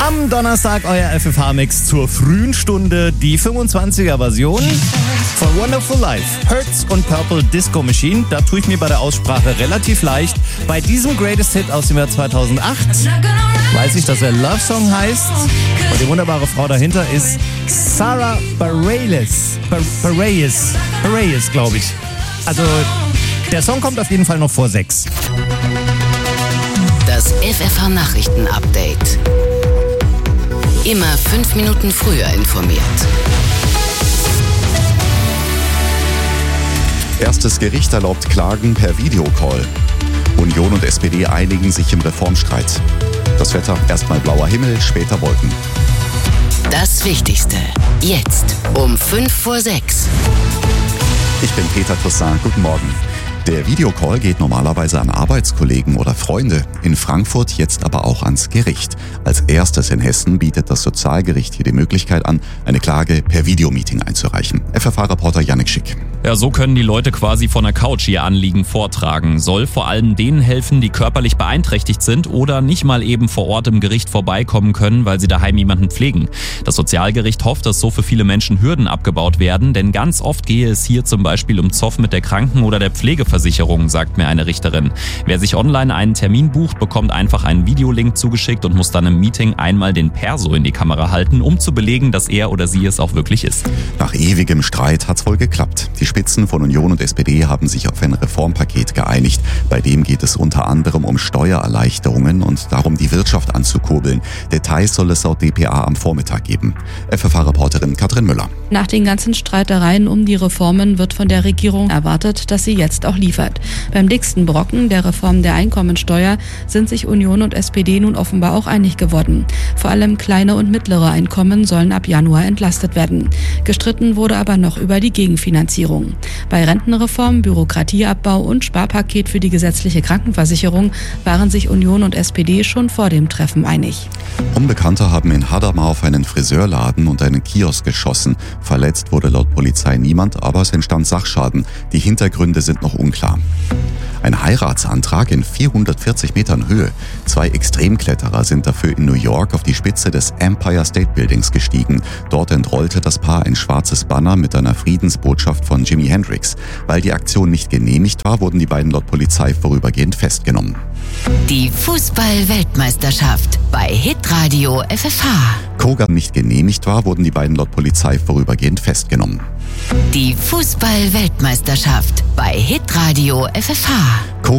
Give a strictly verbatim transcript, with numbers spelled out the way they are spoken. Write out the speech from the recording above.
Am Donnerstag euer F F H-Mix zur frühen Stunde, die fünfundzwanziger-Version von Wonderful Life. Hertz und Purple Disco Machine, da tue ich mir bei der Aussprache relativ leicht. Bei diesem Greatest Hit aus dem Jahr zweitausendacht weiß ich, dass er Love Song heißt. Und die wunderbare Frau dahinter ist Sarah Bareilles. Bareilles, Bareilles, glaube ich. Also der Song kommt auf jeden Fall noch vor sechs. Das F F H-Nachrichten-Update. Immer fünf Minuten früher informiert. Erstes Gericht erlaubt Klagen per Videocall. Union und S P D einigen sich im Reformstreit. Das Wetter, erstmal blauer Himmel, später Wolken. Das Wichtigste, jetzt um fünf vor sechs. Ich bin Peter Toussaint, guten Morgen. Der Videocall geht normalerweise an Arbeitskollegen oder Freunde, in Frankfurt jetzt aber auch ans Gericht. Als erstes in Hessen bietet das Sozialgericht hier die Möglichkeit an, eine Klage per Videomeeting einzureichen. F F H-Reporter Yannick Schick. Ja, so können die Leute quasi von der Couch ihr Anliegen vortragen. Soll vor allem denen helfen, die körperlich beeinträchtigt sind oder nicht mal eben vor Ort im Gericht vorbeikommen können, weil sie daheim jemanden pflegen. Das Sozialgericht hofft, dass so für viele Menschen Hürden abgebaut werden, denn ganz oft gehe es hier zum Beispiel um Zoff mit der Kranken- oder der Pflegeversicherung, sagt mir eine Richterin. Wer sich online einen Termin bucht, bekommt einfach einen Videolink zugeschickt und muss dann im Meeting einmal den Perso in die Kamera halten, um zu belegen, dass er oder sie es auch wirklich ist. Nach ewigem Streit hat's wohl geklappt. Die Spitzen von Union und S P D haben sich auf ein Reformpaket geeinigt. Bei dem geht es unter anderem um Steuererleichterungen und darum, die Wirtschaft anzukurbeln. Details soll es laut D P A am Vormittag geben. F F H-Reporterin Katrin Müller. Nach den ganzen Streitereien um die Reformen wird von der Regierung erwartet, dass sie jetzt auch liefert. Beim dicksten Brocken, der Reform der Einkommensteuer, sind sich Union und S P D nun offenbar auch einig geworden. Vor allem kleine und mittlere Einkommen sollen ab Januar entlastet werden. Gestritten wurde aber noch über die Gegenfinanzierung. Bei Rentenreform, Bürokratieabbau und Sparpaket für die gesetzliche Krankenversicherung waren sich Union und S P D schon vor dem Treffen einig. Unbekannte haben in Hadamar auf einen Friseurladen und einen Kiosk geschossen. Verletzt wurde laut Polizei niemand, aber es entstand Sachschaden. Die Hintergründe sind noch unklar. Ein Heiratsantrag in vierhundertvierzig Metern Höhe. Zwei Extremkletterer sind dafür in New York auf die Spitze des Empire State Buildings gestiegen. Dort entrollte das Paar ein schwarzes Banner mit einer Friedensbotschaft von Jimi Hendrix. Weil die Aktion nicht genehmigt war, wurden die beiden laut Polizei vorübergehend festgenommen. Die Fußball-Weltmeisterschaft bei Hitradio F F H. Koga nicht genehmigt war, wurden die beiden laut Polizei vorübergehend festgenommen. Die Fußball-Weltmeisterschaft bei Hitradio F F H.